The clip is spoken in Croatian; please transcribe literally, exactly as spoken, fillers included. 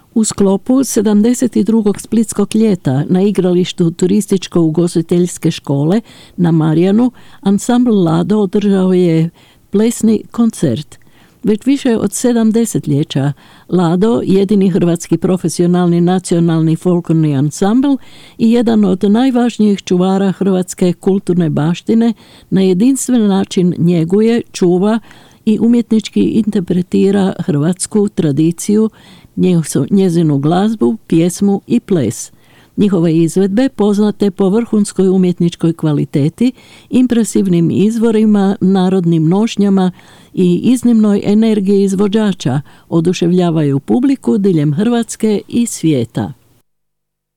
U sklopu sedamdeset drugog splitskog ljeta na igralištu turističko-ugostiteljske škole na Marjanu ansambl Lado održao je plesni koncert. Već više od sedam desetljeća Lado, jedini hrvatski profesionalni nacionalni folklorni ansambl i jedan od najvažnijih čuvara hrvatske kulturne baštine, na jedinstven način njeguje, čuva i umjetnički interpretira hrvatsku tradiciju, njezinu glazbu, pjesmu i ples. Njihove izvedbe, poznate po vrhunskoj umjetničkoj kvaliteti, impresivnim izvorima, narodnim nošnjama i iznimnoj energiji izvođača, oduševljavaju publiku diljem Hrvatske i svijeta.